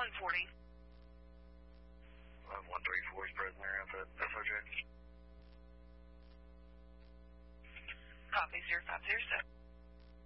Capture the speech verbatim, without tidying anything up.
one forty. Uh, one thirty-four is present there at the S O J. Copy, zero five zero seven.